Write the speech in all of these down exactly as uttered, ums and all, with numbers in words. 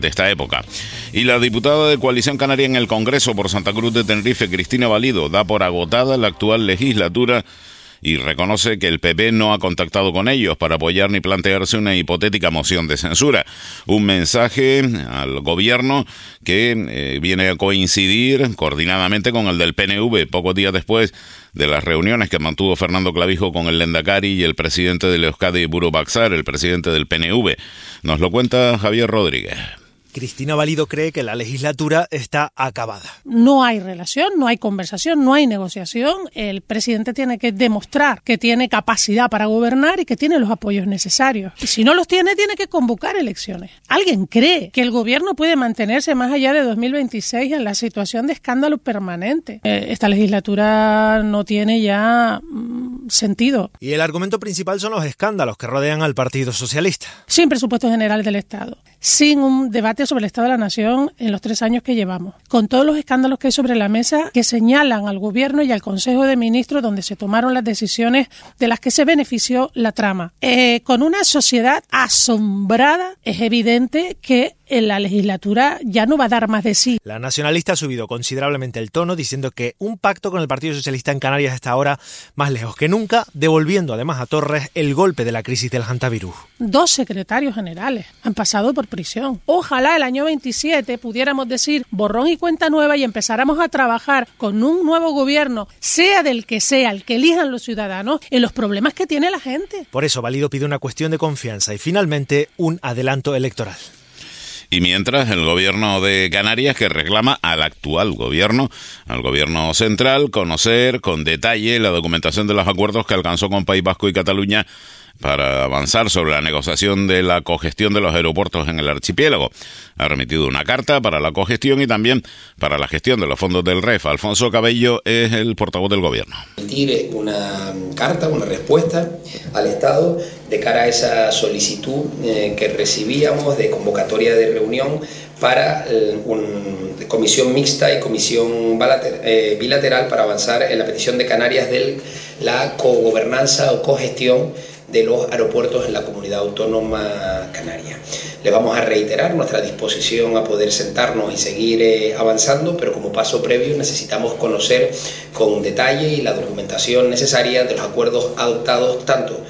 de esta época. Y la diputada de Coalición Canaria en el Congreso por Santa Cruz de Tenerife, Cristina Valido, da por agotada la actual legislatura y reconoce que el P P no ha contactado con ellos para apoyar ni plantearse una hipotética moción de censura. Un mensaje al gobierno que eh, viene a coincidir coordinadamente con el del P N V, pocos días después de las reuniones que mantuvo Fernando Clavijo con el Lehendakari y el presidente del Euskadi Buru Batzar, el presidente del P N V. Nos lo cuenta Javier Rodríguez. Cristina Valido cree que la legislatura está acabada. No hay relación, no hay conversación, no hay negociación. El presidente tiene que demostrar que tiene capacidad para gobernar y que tiene los apoyos necesarios. Y si no los tiene, tiene que convocar elecciones. ¿Alguien cree que el gobierno puede mantenerse más allá de dos mil veintiséis en la situación de escándalo permanente? Eh, esta legislatura no tiene ya mm, sentido. Y el argumento principal son los escándalos que rodean al Partido Socialista. Sin presupuesto general del Estado, sin un debate sobre el Estado de la Nación en los tres años que llevamos, con todos los escándalos que hay sobre la mesa que señalan al Gobierno y al Consejo de Ministros donde se tomaron las decisiones de las que se benefició la trama. Eh, con una sociedad asombrada, es evidente que en la legislatura ya no va a dar más de sí. La nacionalista ha subido considerablemente el tono, diciendo que un pacto con el Partido Socialista en Canarias está ahora más lejos que nunca, devolviendo además a Torres el golpe de la crisis del hantavirus. Dos secretarios generales han pasado por prisión. Ojalá el año veintisiete pudiéramos decir borrón y cuenta nueva y empezáramos a trabajar con un nuevo gobierno, sea del que sea, el que elijan los ciudadanos, en los problemas que tiene la gente. Por eso Valido pide una cuestión de confianza y finalmente un adelanto electoral. Y mientras, el gobierno de Canarias que reclama al actual gobierno, al gobierno central, conocer con detalle la documentación de los acuerdos que alcanzó con País Vasco y Cataluña para avanzar sobre la negociación de la cogestión de los aeropuertos en el archipiélago. Ha remitido una carta para la cogestión y también para la gestión de los fondos del R E F. Alfonso Cabello es el portavoz del gobierno. Emitir una carta, una respuesta al Estado de cara a esa solicitud eh, que recibíamos de convocatoria de reunión para eh, una comisión mixta y comisión eh, bilateral para avanzar en la petición de Canarias de la cogobernanza o cogestión de los aeropuertos en la comunidad autónoma canaria. Le vamos a reiterar nuestra disposición a poder sentarnos y seguir eh, avanzando, pero como paso previo necesitamos conocer con detalle y la documentación necesaria de los acuerdos adoptados tanto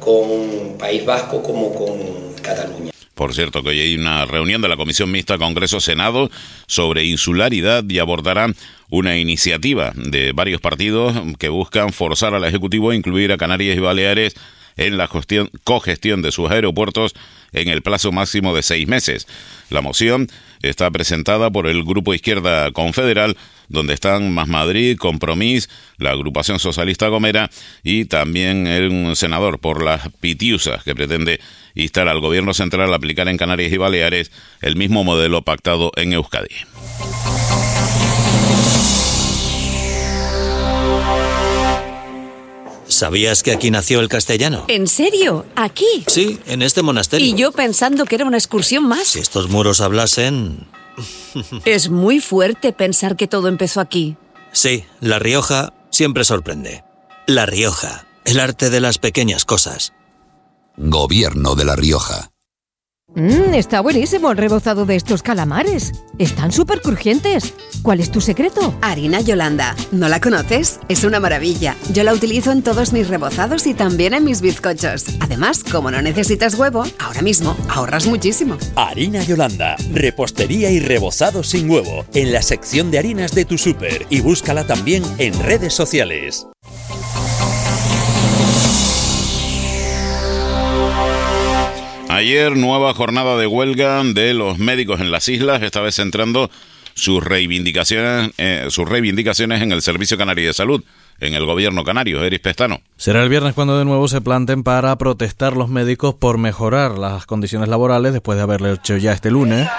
con País Vasco como con Cataluña. Por cierto, que hoy hay una reunión de la Comisión Mixta Congreso-Senado sobre insularidad y abordarán una iniciativa de varios partidos que buscan forzar al Ejecutivo a incluir a Canarias y Baleares en la gestión, cogestión de sus aeropuertos en el plazo máximo de seis meses. La moción está presentada por el Grupo Izquierda Confederal, donde están Más Madrid, Compromís, la Agrupación Socialista Gomera y también un senador por las Pitiusas, que pretende instar al Gobierno Central a aplicar en Canarias y Baleares el mismo modelo pactado en Euskadi. ¿Sabías que aquí nació el castellano? ¿En serio? ¿Aquí? Sí, en este monasterio. Y yo pensando que era una excursión más. Si estos muros hablasen... Es muy fuerte pensar que todo empezó aquí. Sí, La Rioja siempre sorprende. La Rioja, el arte de las pequeñas cosas. Gobierno de La Rioja. Mmm, está buenísimo el rebozado de estos calamares. Están súper crujientes. ¿Cuál es tu secreto? Harina Yolanda. ¿No la conoces? Es una maravilla. Yo la utilizo en todos mis rebozados y también en mis bizcochos. Además, como no necesitas huevo, ahora mismo ahorras muchísimo. Harina Yolanda. Repostería y rebozado sin huevo. En la sección de harinas de tu súper. Y búscala también en redes sociales. Ayer, nueva jornada de huelga de los médicos en las islas, esta vez centrando sus reivindicaciones, eh, sus reivindicaciones en el Servicio Canario de Salud, en el gobierno canario. Eris Pestano. Será el viernes cuando de nuevo se planten para protestar los médicos por mejorar las condiciones laborales después de haberlo hecho ya este lunes.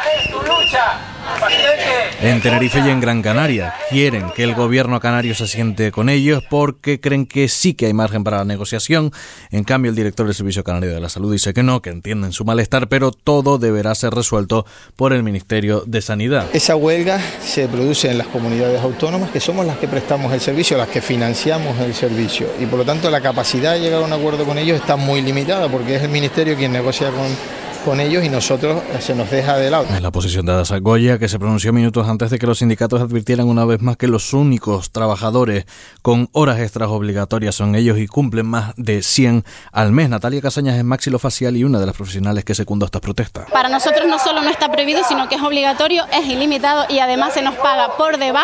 En Tenerife y en Gran Canaria quieren que el gobierno canario se siente con ellos porque creen que sí que hay margen para la negociación. En cambio, el director del Servicio Canario de la Salud dice que no, que entienden su malestar, pero todo deberá ser resuelto por el Ministerio de Sanidad. Esa huelga se produce en las comunidades autónomas, que somos las que prestamos el servicio, las que financiamos el servicio, y por lo tanto la capacidad de llegar a un acuerdo con ellos está muy limitada porque es el Ministerio quien negocia con con ellos y nosotros se nos deja de lado. En la posición de Ada Goya, que se pronunció minutos antes de que los sindicatos advirtieran una vez más que los únicos trabajadores con horas extras obligatorias son ellos y cumplen más de cien al mes. Natalia Casañas es maxilofacial y una de las profesionales que secundó estas protestas. Para nosotros no solo no está prohibido, sino que es obligatorio, es ilimitado y además se nos paga por debajo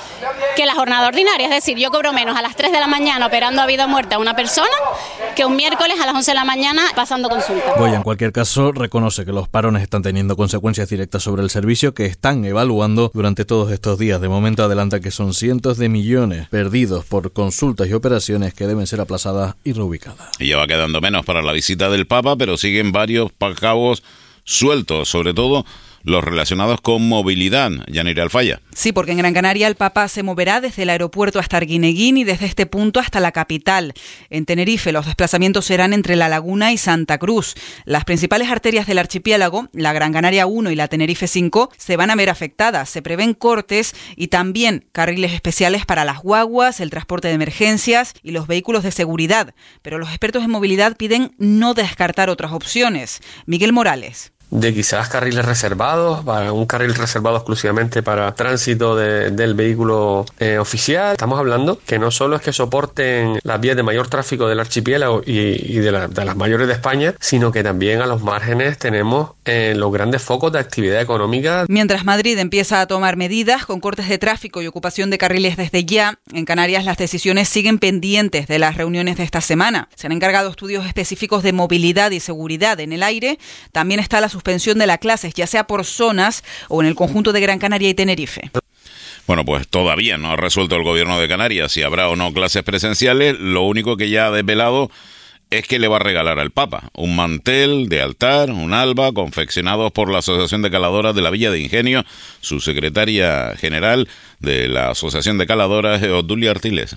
que la jornada ordinaria. Es decir, yo cobro menos a las tres de la mañana operando a vida o muerte a una persona que un miércoles a las once de la mañana pasando consulta. Goya, en cualquier caso, reconoce que los parones están teniendo consecuencias directas sobre el servicio que están evaluando durante todos estos días. De momento adelanta que son cientos de millones perdidos por consultas y operaciones que deben ser aplazadas y reubicadas. Y ya va quedando menos para la visita del Papa, pero siguen varios cabos sueltos, sobre todo los relacionados con movilidad. Yanira Alfaya. Sí, porque en Gran Canaria el Papa se moverá desde el aeropuerto hasta Arguineguín y desde este punto hasta la capital. En Tenerife los desplazamientos serán entre La Laguna y Santa Cruz. Las principales arterias del archipiélago, la Gran Canaria uno y la Tenerife cinco, se van a ver afectadas. Se prevén cortes y también carriles especiales para las guaguas, el transporte de emergencias y los vehículos de seguridad. Pero los expertos en movilidad piden no descartar otras opciones. Miguel Morales. De quizás carriles reservados, para un carril reservado exclusivamente para tránsito de, del vehículo eh, oficial. Estamos hablando que no solo es que soporten las vías de mayor tráfico del archipiélago y, y de, la, de las mayores de España, sino que también a los márgenes tenemos eh, los grandes focos de actividad económica. Mientras Madrid empieza a tomar medidas con cortes de tráfico y ocupación de carriles desde ya, en Canarias las decisiones siguen pendientes de las reuniones de esta semana. Se han encargado estudios específicos de movilidad y seguridad en el aire. También está la suspensión de las clases, ya sea por zonas o en el conjunto de Gran Canaria y Tenerife. Bueno, pues todavía no ha resuelto el gobierno de Canarias si habrá o no clases presenciales. Lo único que ya ha desvelado es que le va a regalar al Papa un mantel de altar, un alba, confeccionados por la Asociación de Caladoras de la Villa de Ingenio. Su secretaria general de la Asociación de Caladoras es Odulia Artiles.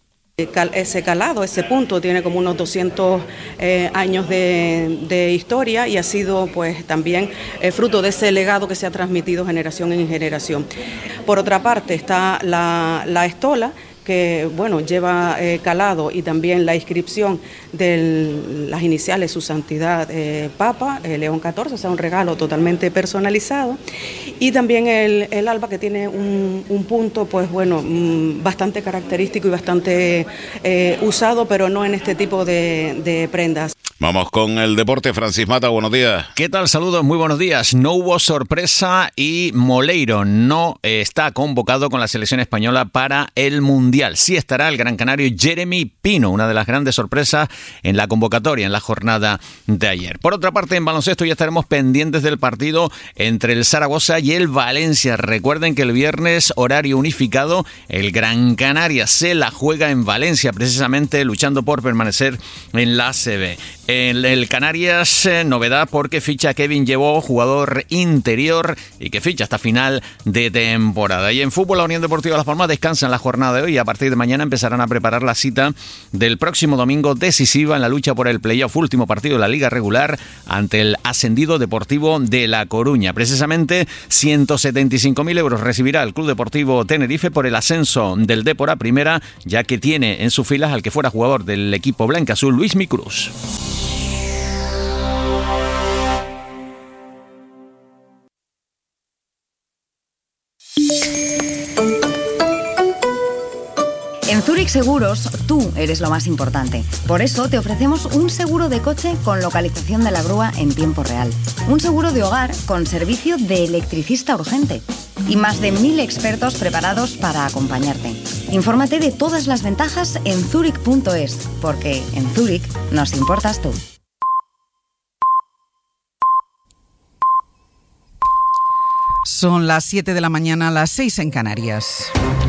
Ese calado, ese punto, tiene como unos doscientos eh, años de, de historia y ha sido pues también eh, fruto de ese legado que se ha transmitido generación en generación. Por otra parte está la, la estola, que bueno, lleva eh, calado y también la inscripción de las iniciales Su Santidad eh, Papa, eh, León catorce, o sea, un regalo totalmente personalizado. Y también el, el alba, que tiene un, un punto, pues bueno, mmm, bastante característico y bastante eh, usado, pero no en este tipo de, de prendas. Vamos con el deporte. Francis Mata, buenos días. ¿Qué tal? Saludos, muy buenos días. No hubo sorpresa y Moleiro no está convocado con la selección española para el Mundial. Sí estará el gran canario Jeremy Pino, una de las grandes sorpresas en la convocatoria en la jornada de ayer. Por otra parte, en baloncesto ya estaremos pendientes del partido entre el Zaragoza y el Valencia. Recuerden que el viernes, horario unificado, el Gran Canaria se la juega en Valencia, precisamente luchando por permanecer en la A C B. En el Canarias, eh, novedad porque ficha Kevin Llevó, jugador interior, y que ficha hasta final de temporada. Y en fútbol, la Unión Deportiva Las Palmas descansa en la jornada de hoy y a partir de mañana empezarán a preparar la cita del próximo domingo decisiva en la lucha por el playoff, último partido de la liga regular ante el ascendido Deportivo de La Coruña. Precisamente ciento setenta y cinco mil euros recibirá el Club Deportivo Tenerife por el ascenso del Depor a primera, ya que tiene en sus filas al que fuera jugador del equipo blancaazul, Luismi Cruz. En Zurich Seguros, tú eres lo más importante. Por eso te ofrecemos un seguro de coche con localización de la grúa en tiempo real. Un seguro de hogar con servicio de electricista urgente. Y más de mil expertos preparados para acompañarte. Infórmate de todas las ventajas en zurich punto es, porque en Zurich nos importas tú. Son las siete de la mañana, las seis en Canarias.